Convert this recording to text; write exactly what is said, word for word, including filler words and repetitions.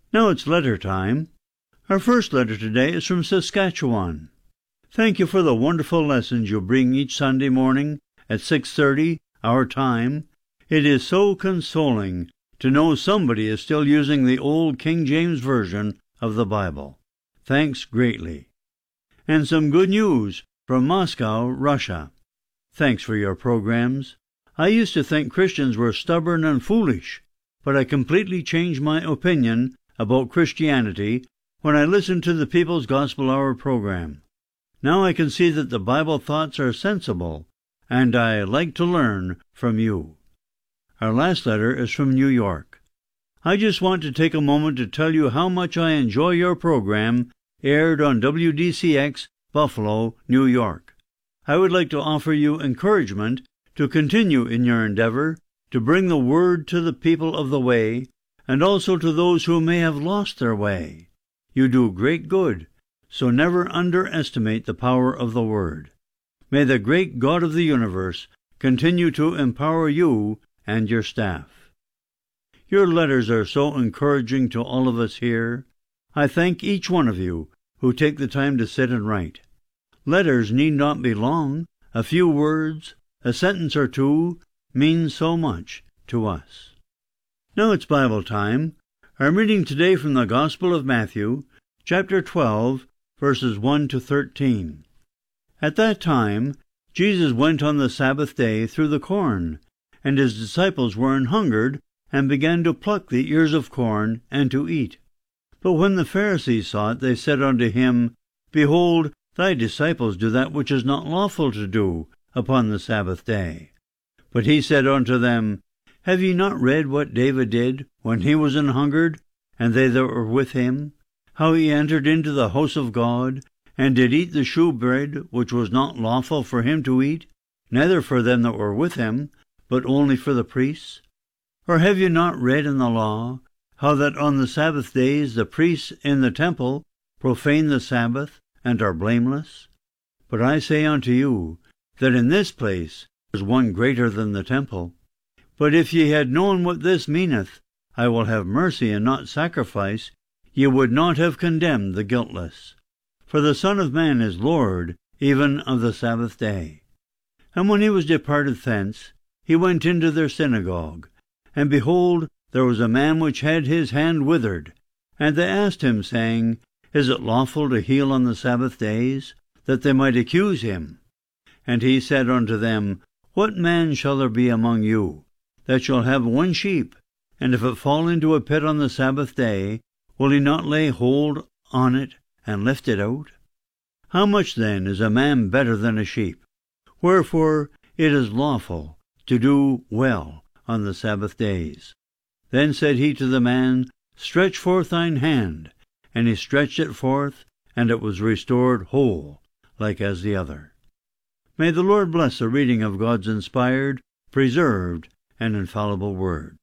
Now it's letter time. Our first letter today is from Saskatchewan. Thank you for the wonderful lessons you bring each Sunday morning at six thirty, our time. It is so consoling to know somebody is still using the old King James Version of the Bible. Thanks greatly. And some good news from Moscow, Russia. Thanks for your programs. I used to think Christians were stubborn and foolish, but I completely changed my opinion about Christianity when I listened to the People's Gospel Hour program. Now I can see that the Bible thoughts are sensible, and I like to learn from you. Our last letter is from New York. I just want to take a moment to tell you how much I enjoy your program aired on W D C X Buffalo, New York. I would like to offer you encouragement to continue in your endeavor to bring the word to the people of the way, and also to those who may have lost their way. You do great good, so never underestimate the power of the word. May the great God of the universe continue to empower you and your staff. Your letters are so encouraging to all of us here. I thank each one of you who take the time to sit and write. Letters need not be long. A few words, a sentence or two, means so much to us. Now it's Bible time. I'm reading today from the Gospel of Matthew, chapter twelve, verses one to thirteen. At that time, Jesus went on the Sabbath day through the corn, and his disciples were an hungered, and began to pluck the ears of corn, and to eat. But when the Pharisees saw it, they said unto him, Behold, thy disciples do that which is not lawful to do upon the Sabbath day. But he said unto them, Have ye not read what David did when he was an hungered, and they that were with him, how he entered into the house of God, and did eat the shewbread which was not lawful for him to eat, neither for them that were with him, but only for the priests? Or have ye not read in the law, how that on the Sabbath days the priests in the temple profane the Sabbath, and are blameless? But I say unto you, that in this place is one greater than the temple. But if ye had known what this meaneth, I will have mercy and not sacrifice, ye would not have condemned the guiltless. For the Son of Man is Lord even of the Sabbath day. And when he was departed thence, he went into their synagogue. And behold, there was a man which had his hand withered. And they asked him, saying, Is it lawful to heal on the Sabbath days? That they might accuse him. And he said unto them, What man shall there be among you, that shall have one sheep, and if it fall into a pit on the Sabbath day, will he not lay hold on it, and lift it out? How much then is a man better than a sheep? Wherefore it is lawful to do well on the Sabbath days. Then said he to the man, Stretch forth thine hand. And he stretched it forth, and it was restored whole, like as the other. May the Lord bless the reading of God's inspired, preserved, and infallible word.